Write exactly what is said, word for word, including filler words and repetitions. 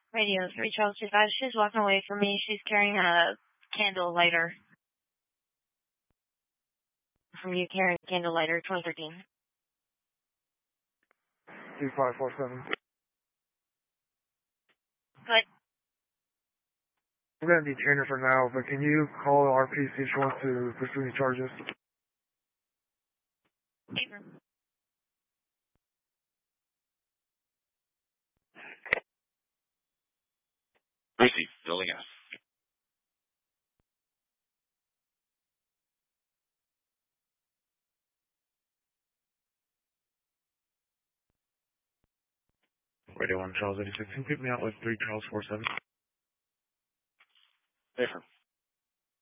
Radio three Charles two five. She's walking away from me. She's carrying a candle lighter. From you carrying a candle lighter, twenty thirteen. two five four seven. Good. I'm going to detain her for now, but can you call R P see if she wants to pursue any charges? Paper. Receive. Building S. Radio one Charles eighty-six. Can you pick me out with three Charles four seven? Paper.